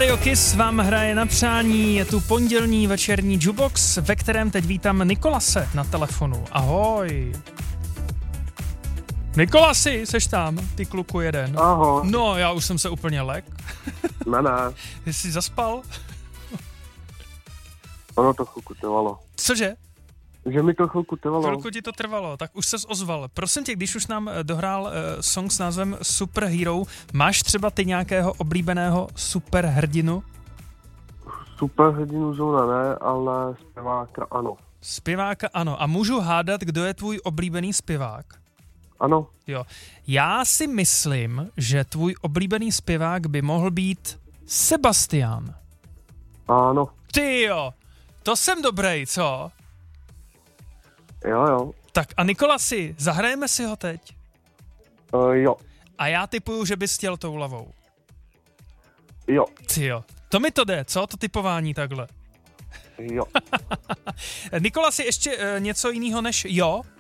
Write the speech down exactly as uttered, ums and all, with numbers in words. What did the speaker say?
Radio Kiss vám hraje na přání, je tu pondělní večerní jukebox, ve kterém teď vítám Nikolase na telefonu. Ahoj. Nikolasi, seš tam, ty kluku jeden. Ahoj. No, já už jsem se úplně lek. Ne, ne. Jsi zaspal? Ono to chvilku trvalo. Cože? Že mi to chvilku trvalo. Chvilku ti to trvalo, tak už ses ozval. Prosím tě, když už nám dohrál uh, song s názvem Super Hero, máš třeba ty nějakého oblíbeného superhrdinu? Superhrdinu zóna ne, ale zpěváka ano. Zpěváka ano. A můžu hádat, kdo je tvůj oblíbený zpěvák? Ano. Jo. Já si myslím, že tvůj oblíbený zpěvák by mohl být Sebastian. Ano. Ty jo, to jsem dobrý, co? Jo, jo. Tak a Nikolasi, zahrajeme si ho teď? Uh, jo. A já tipuju, že bys chtěl tou lavou. Jo. Ty jo. To mi to jde, co? To typování takhle. Jo. Nikolasi, ještě uh, něco jiného než jo?